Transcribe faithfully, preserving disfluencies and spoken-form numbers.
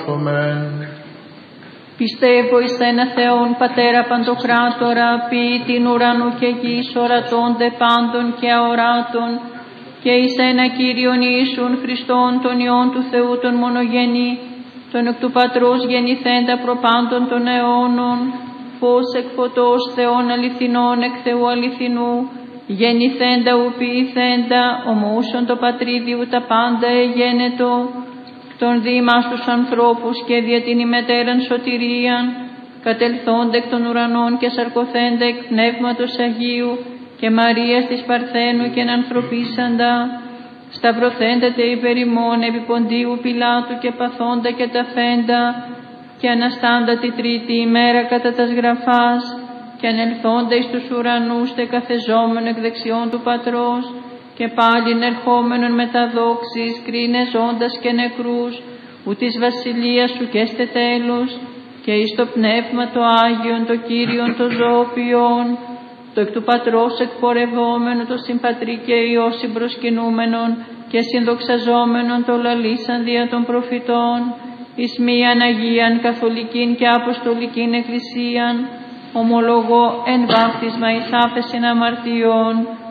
παράσχομεν. Πιστεύω εις ένα Θεόν Πατέρα Παντοκράτορα, ποιητήν ουρανού και γης, ορατώνται πάντων και αοράτων, και εις ένα Κύριον Ιησούν Χριστόν, τον Υιόν του Θεού τον μονογενή, τον εκ του Πατρός γεννηθέντα προπάντων των αιώνων, φως εκ φωτός Θεών αληθινών εκ Θεού αληθινού, γεννηθέντα ου ποιηθέντα, ομοούσον το πατρίδιου τα πάντα εγένετο, των δήμας τους ανθρώπους και δια την ημετέραν σωτηρίαν, κατελθόνται εκ των ουρανών και σαρκωθέντα εκ Πνεύματος Αγίου και Μαρίας της Παρθένου και ανθρωπίσαντα, σταυρωθέντα τε υπερ ημών επί Ποντίου Πιλάτου και παθόντα και ταφέντα, και αναστάντα τη τρίτη ημέρα κατά τας γραφάς, και ανελθόντα εις τους ουρανούς τε καθεζόμενο εκ δεξιών του Πατρός, και πάλιν ερχόμενον με τα δόξης, κρίνε ζώντας και νεκρούς, ου της βασιλείας σου και στε τέλους, και εις το πνεύμα το Άγιον, το Κύριον το ζωοποιόν, το εκ του Πατρός εκπορευόμενο, το συμπατρί και Υιό συμπροσκυνούμενον και συνδοξαζόμενον το λαλήσαν δια των προφητών, εις μίαν Αγίαν Καθολικήν και Αποστολικήν Εκκλησίαν, ομολογώ εν βάπτισμα εις άφεσιν αμαρτιών,